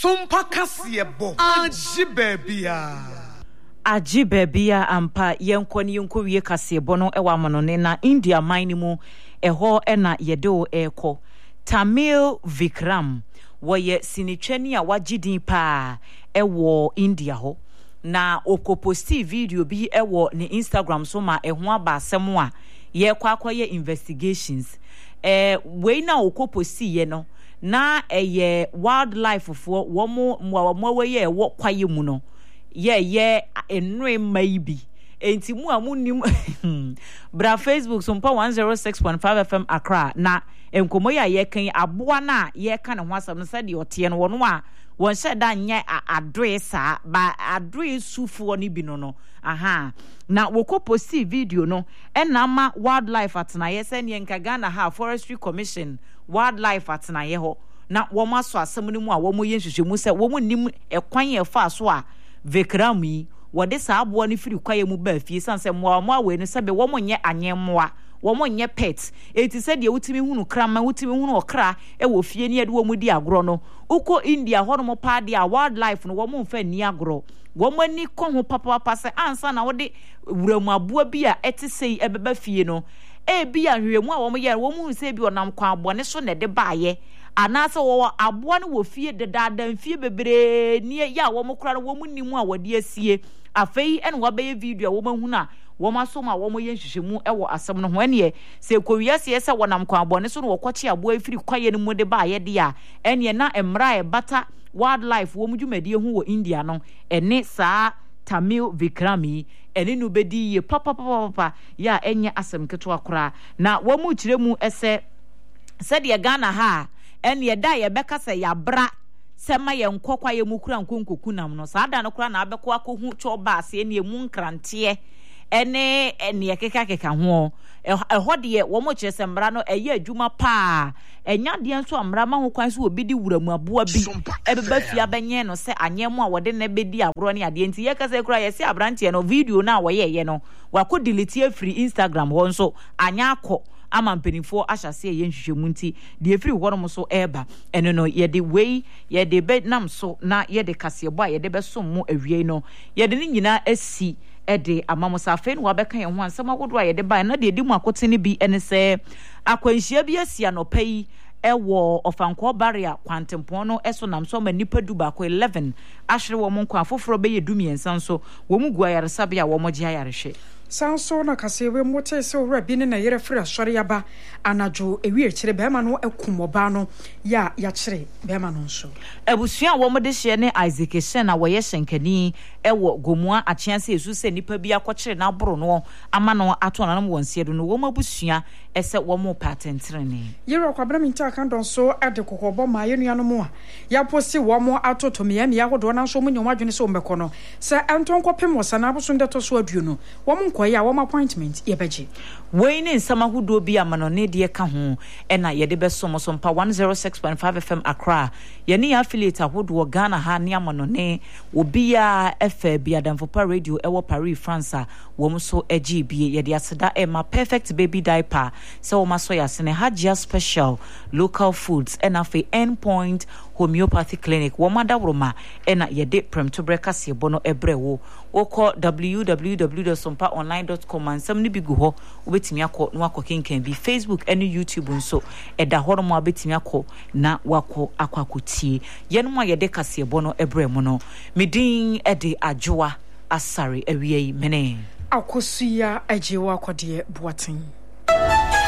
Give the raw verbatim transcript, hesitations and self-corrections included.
Sumpa kasiebo ajibebia ajibebia ampa yenkoni yenkowie kasiebo no ewa monone na India mine mu eho ena yedo eko Tamil Vikram woye sinitwani a wagidin pa ewo India ho na okoposti video bi ewo ni Instagram so ma eho aba asem a ye kwa akwaye investigations eh we na okoposti ye no na eye wildlife fo wo mo mo we ye wo kwaye mu no ye ye enwe maybe enti mu amunim bra Facebook so mpa one oh six point five F M Accra na enkomo ya ye kan aboa na ye kan ho asam no sade ote no wono a won hye da nye adoe sa ba adoe sufo ni bi no no aha na woko posti video no ena ma wildlife atena ye se ne nka Ghana ha Forestry Commission wildlife atena ye ho na wo maso asem ni mu a wo mo ye nhwehwemu se wo mo nim ekwan ye fa so a Vikram yi wode sa abo ne firi kwaye mu ba fie sanse mo mo awe ne sebe wo mo nye anyemmoa wo mo nye pet eti se de wutimi hunu krama wutimi hunu okra e wo fie ne de wo mu di agro no uko India hono mo pa de a wildlife no wo mo mfa ni agro wo mo ni ko ho papa papa se ansa na wode wuramu aboa bi a eti sei ebeba fie no e bi a hwemu a wo mo ye wo mu se bi onam kwa abone so ne de baaye anasa wo aboa no wo fie de dadan fie bebre ni ya wo mo kra no wo mu nimu a wode asie afei en wo be video wo mahu na wo maso ma wo mo ye nhwehwemu e wo asem no ho ene se kowiase ye se wonam kwa abone so no wo kwachi aboa firi kwaye no mu de baaye de a ene na emra e bata wildlife wo mu dwumadie hu wo India no ene saa Tamil Vikrami ene no bedi ye papa papa papa ya enye asem keto akora na wo mu kiremu ese se de Ghana ha ene ye da ye beka se ya bra sema ye nkokwa ye mukura nkonkoku nam no saa da no kura na abeko akohu choba ase ene emu nkrante ene ene ye keka keka ho eho de ye wo mo kyerese mbra no eye adwuma pa enya de nso amra ma ho kwan so obi di wuramu aboa bi ebeba fia benye no se anyemu a wode na bedi agro ne ade nti ye kasa kura ye se abrante no video na wo ye ye no wako delete free Instagram ho nso anya akọ ama mpenifo ahyase ye nhwehwemu nti de efiri horom so eba eno no ye de wei ye de be nam so na ye de kasebo a ye de be som mu awie no ye de nyina asi ede amamusafe no wabeka ye ho ansam agodo a ye de ba na de di mu akote ne bi ene se akwanhia bi asi anopai ewo ofanko barrier kwantempon no eso nam so ma nipa du ba ko eleven ahwere wo mon kwa afoforo be ye dumiensan so wo mu guayare sabe a wo mo gya yare hwe sanso na kasewe mote se owra bi ne na yere frɛ asɔre yaba anajo ewie kyere bɛma no akumoba no ya ya kyere bɛma no nso abusua wo mo de hye ne Isaac Shen na wo ye hyenkani ewo gomua akyeanse esu se nipa bi akɔkyere na boro no ama no ato na no wonsie do no wo mabusua ese wo mo patentrene yero kwabra minta kan don so ade kokobɔ ma ye nua no mo a ya posi wo mo atoto me ya me yahodo na nso mo nyom adwene se o mbekɔ no se entonkɔpem wɔ sana aboso ndeto so aduo no wo mo nkɔ ya wo appointment ye beje we ne nsama hudo bi amano ne de ka ho ena ye de besom so mpa one oh six point five F M Accra ye ne affiliate ahodo Ghana ha ne amano ne obi ya efa bi adamfopa radio ewo Paris France wo mo so agi bi ye de aseda e ma perfect baby diaper so wo maso ya sene Hajia special local foods ena fe endpoint homeopathy clinic wo madawroma ena ye de premto breakfast ye bono ebrewo wo call w w w dot sompa online dot com and some ni bigu ho obetimi akọ no akọ kenkan bi Facebook ene YouTube nso eda horomo abetimi akọ na wakọ akwakotie yenmo a ye de kase bono ebremo no medin ede adwoa asare awie mene akosuya ajewa akode boaten